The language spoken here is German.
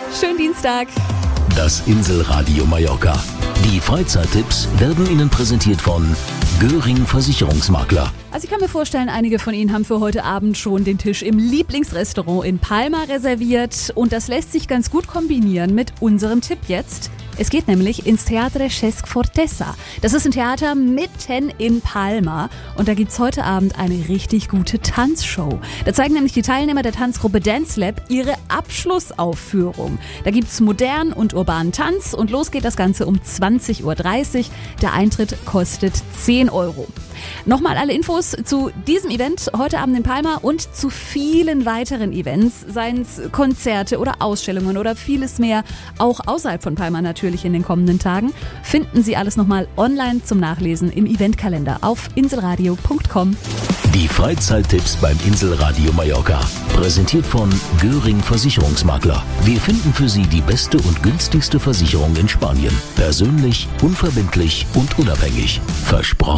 Schönen Dienstag. Das Inselradio Mallorca. Die Freizeittipps werden Ihnen präsentiert von Göring Versicherungsmakler. Also ich kann mir vorstellen, einige von Ihnen haben für heute Abend schon den Tisch im Lieblingsrestaurant in Palma reserviert. Und das lässt sich ganz gut kombinieren mit unserem Tipp jetzt. Es geht nämlich ins Teatre Xesc Fortesa. Das ist ein Theater mitten in Palma. Und da gibt's heute Abend eine richtig gute Tanzshow. Da zeigen nämlich die Teilnehmer der Tanzgruppe Dance Lab ihre Abschlussaufführung. Da gibt's modernen und urbanen Tanz und los geht das Ganze um 20.30 Uhr. Der Eintritt kostet 10 Euro. Nochmal alle Infos zu diesem Event heute Abend in Palma und zu vielen weiteren Events, seien es Konzerte oder Ausstellungen oder vieles mehr, auch außerhalb von Palma natürlich in den kommenden Tagen, finden Sie alles nochmal online zum Nachlesen im Eventkalender auf inselradio.com. Die Freizeittipps beim Inselradio Mallorca. Präsentiert von Göring Versicherungsmakler. Wir finden für Sie die beste und günstigste Versicherung in Spanien. Persönlich, unverbindlich und unabhängig. Versprochen.